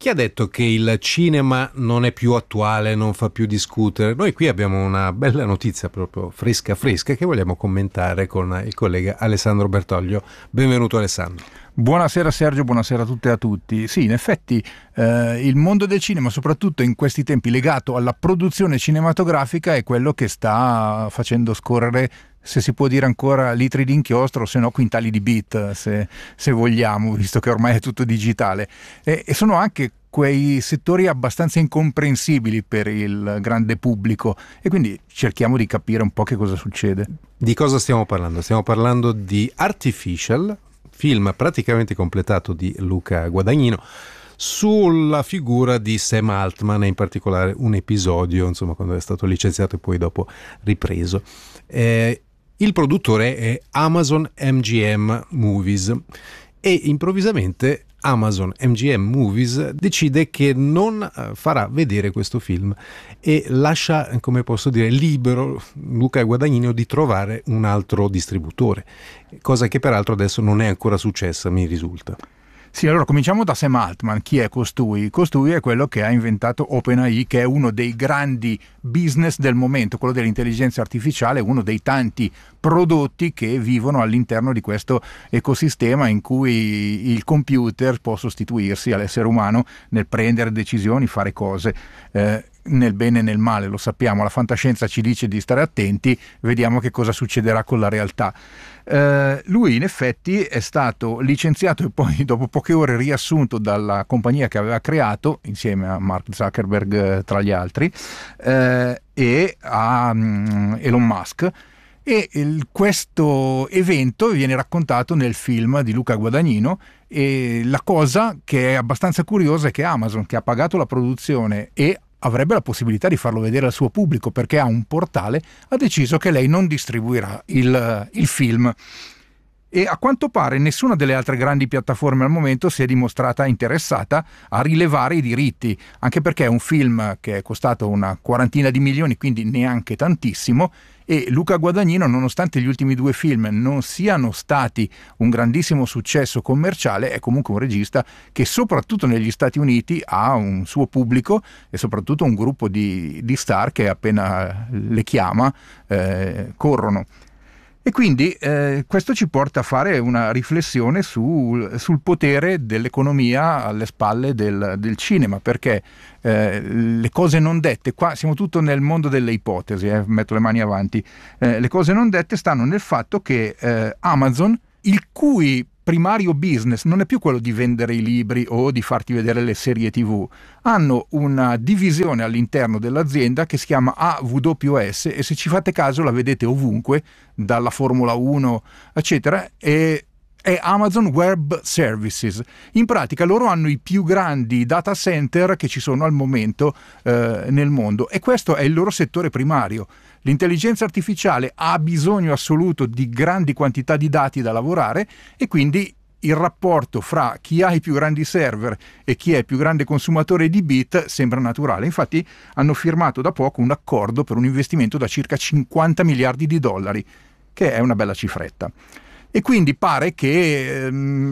Chi ha detto che il cinema non è più attuale, non fa più discutere? Noi qui abbiamo una bella notizia proprio fresca fresca che vogliamo commentare con il collega Alessandro Bertoglio. Benvenuto Alessandro. Buonasera Sergio, buonasera a tutte e a tutti. Sì, in effetti il mondo del cinema, soprattutto in questi tempi legato alla produzione cinematografica, è quello che sta facendo scorrere, se si può dire ancora, litri di inchiostro, se no quintali di bit, se vogliamo, visto che ormai è tutto digitale. E sono anche quei settori abbastanza incomprensibili per il grande pubblico, e quindi cerchiamo di capire un po' che cosa succede. Di cosa stiamo parlando? Stiamo parlando di Artificial, film praticamente completato di Luca Guadagnino, sulla figura di Sam Altman, e in particolare un episodio, insomma, quando è stato licenziato e poi dopo ripreso. Il produttore è Amazon MGM Movies e improvvisamente Amazon MGM Movies decide che non farà vedere questo film e lascia, come posso dire, libero Luca Guadagnino di trovare un altro distributore, cosa che peraltro adesso non è ancora successa, mi risulta. Sì, allora cominciamo da Sam Altman. Chi è costui? Costui è quello che ha inventato OpenAI, che è uno dei grandi business del momento, quello dell'intelligenza artificiale, uno dei tanti prodotti che vivono all'interno di questo ecosistema in cui il computer può sostituirsi all'essere umano nel prendere decisioni, fare cose. Nel bene e nel male, lo sappiamo, la fantascienza ci dice di stare attenti, vediamo che cosa succederà con la realtà. Lui in effetti è stato licenziato e poi dopo poche ore riassunto dalla compagnia che aveva creato insieme a Mark Zuckerberg tra gli altri e a Elon Musk. E questo evento viene raccontato nel film di Luca Guadagnino, e la cosa che è abbastanza curiosa è che Amazon, che ha pagato la produzione e avrebbe la possibilità di farlo vedere al suo pubblico perché ha un portale, ha deciso che lei non distribuirà il film. E a quanto pare nessuna delle altre grandi piattaforme al momento si è dimostrata interessata a rilevare i diritti, anche perché è un film che è costato una quarantina di milioni, quindi neanche tantissimo, e Luca Guadagnino, nonostante gli ultimi due film non siano stati un grandissimo successo commerciale, è comunque un regista che soprattutto negli Stati Uniti ha un suo pubblico e soprattutto un gruppo di star che appena le chiama corrono. E quindi questo ci porta a fare una riflessione sul potere dell'economia alle spalle del cinema, perché le cose non dette, qua siamo tutto nel mondo delle ipotesi, metto le mani avanti, le cose non dette stanno nel fatto che Amazon, il cui primario business non è più quello di vendere i libri o di farti vedere le serie TV, hanno una divisione all'interno dell'azienda che si chiama AWS, e se ci fate caso la vedete ovunque, dalla Formula 1 eccetera, è Amazon Web Services. In pratica loro hanno i più grandi data center che ci sono al momento nel mondo, e questo è il loro settore primario. L'intelligenza artificiale ha bisogno assoluto di grandi quantità di dati da lavorare, e quindi il rapporto fra chi ha i più grandi server e chi è il più grande consumatore di bit sembra naturale. Infatti hanno firmato da poco un accordo per un investimento da circa 50 miliardi di dollari, che è una bella cifretta. E quindi pare che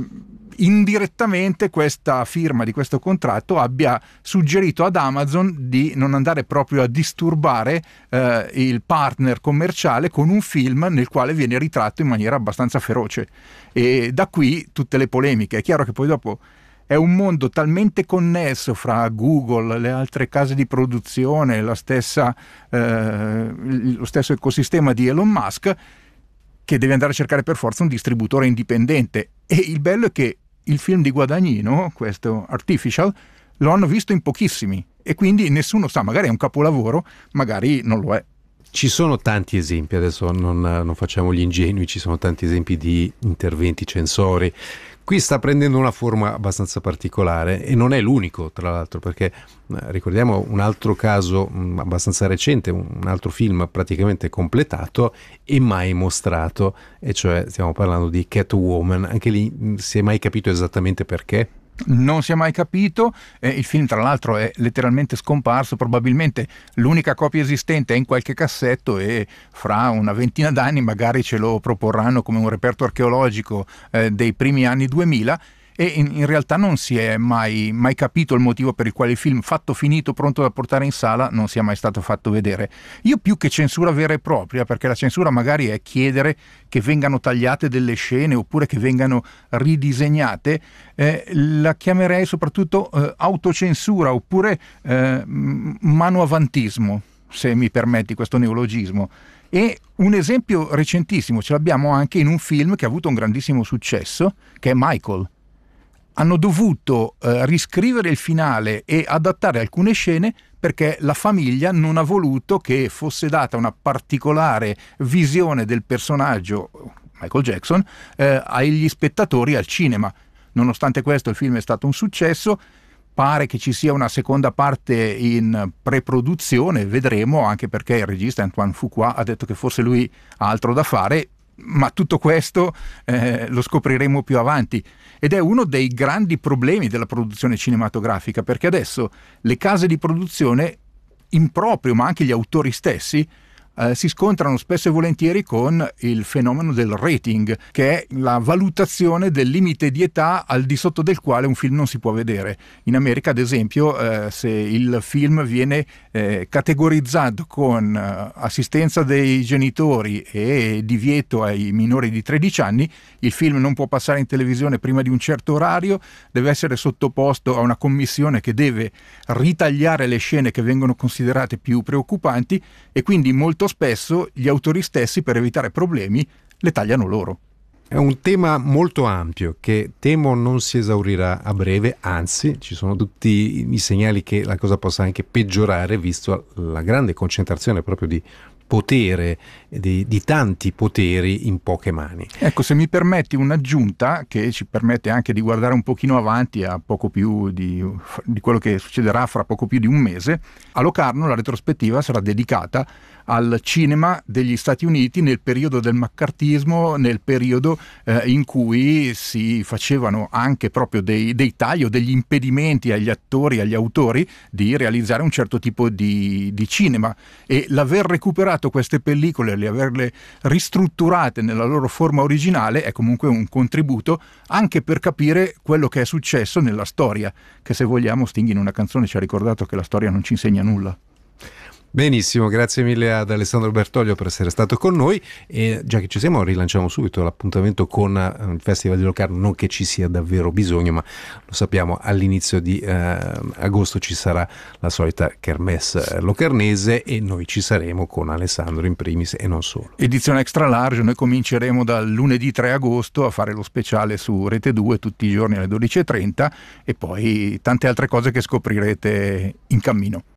indirettamente questa firma di questo contratto abbia suggerito ad Amazon di non andare proprio a disturbare il partner commerciale con un film nel quale viene ritratto in maniera abbastanza feroce, e da qui tutte le polemiche. È chiaro che poi dopo è un mondo talmente connesso fra Google, le altre case di produzione, lo stesso ecosistema di Elon Musk, che deve andare a cercare per forza un distributore indipendente. E il bello è che il film di Guadagnino, questo Artificial, lo hanno visto in pochissimi, e quindi nessuno sa, magari è un capolavoro, magari non lo è. Ci sono tanti esempi, adesso non facciamo gli ingenui, ci sono tanti esempi di interventi censori. Qui sta prendendo una forma abbastanza particolare, e non è l'unico, tra l'altro, perché ricordiamo un altro caso abbastanza recente, un altro film praticamente completato e mai mostrato, e cioè stiamo parlando di Catwoman. Anche lì si è mai capito esattamente perché? Non si è mai capito, il film tra l'altro è letteralmente scomparso, probabilmente l'unica copia esistente è in qualche cassetto, e fra una ventina d'anni magari ce lo proporranno come un reperto archeologico dei primi anni 2000. e in realtà non si è mai capito il motivo per il quale il film fatto finito, pronto da portare in sala, non sia mai stato fatto vedere. Io più che censura vera e propria, perché la censura magari è chiedere che vengano tagliate delle scene oppure che vengano ridisegnate, la chiamerei soprattutto autocensura oppure manoavantismo, se mi permetti questo neologismo. E un esempio recentissimo ce l'abbiamo anche in un film che ha avuto un grandissimo successo, che è Michael. Hanno dovuto riscrivere il finale e adattare alcune scene perché la famiglia non ha voluto che fosse data una particolare visione del personaggio Michael Jackson agli spettatori al cinema. Nonostante questo il film è stato un successo. Pare che ci sia una seconda parte in preproduzione, vedremo, anche perché il regista Antoine Fuqua ha detto che forse lui ha altro da fare, ma tutto questo lo scopriremo più avanti. Ed è uno dei grandi problemi della produzione cinematografica, perché adesso le case di produzione in proprio, ma anche gli autori stessi, si scontrano spesso e volentieri con il fenomeno del rating, che è la valutazione del limite di età al di sotto del quale un film non si può vedere. In America, ad esempio, se il film viene categorizzato con assistenza dei genitori e divieto ai minori di 13 anni, il film non può passare in televisione prima di un certo orario, deve essere sottoposto a una commissione che deve ritagliare le scene che vengono considerate più preoccupanti, e quindi molto spesso gli autori stessi, per evitare problemi, le tagliano loro. È un tema molto ampio che temo non si esaurirà a breve, anzi ci sono tutti i segnali che la cosa possa anche peggiorare, visto la grande concentrazione proprio di potere, di tanti poteri in poche mani. Ecco, se mi permetti un'aggiunta che ci permette anche di guardare un pochino avanti a poco più di quello che succederà fra poco più di un mese, a Locarno la retrospettiva sarà dedicata al cinema degli Stati Uniti nel periodo del maccartismo, nel periodo in cui si facevano anche proprio dei tagli o degli impedimenti agli attori, agli autori di realizzare un certo tipo di cinema, e l'aver recuperato queste pellicole, le averle ristrutturate nella loro forma originale è comunque un contributo anche per capire quello che è successo nella storia, che se vogliamo Sting in una canzone ci ha ricordato che la storia non ci insegna nulla. Benissimo, grazie mille ad Alessandro Bertoglio per essere stato con noi, e già che ci siamo rilanciamo subito l'appuntamento con il Festival di Locarno, non che ci sia davvero bisogno, ma lo sappiamo, all'inizio di agosto ci sarà la solita kermesse locarnese e noi ci saremo con Alessandro in primis e non solo. Edizione extra large, noi cominceremo dal lunedì 3 agosto a fare lo speciale su Rete 2 tutti i giorni alle 12:30 e poi tante altre cose che scoprirete in cammino.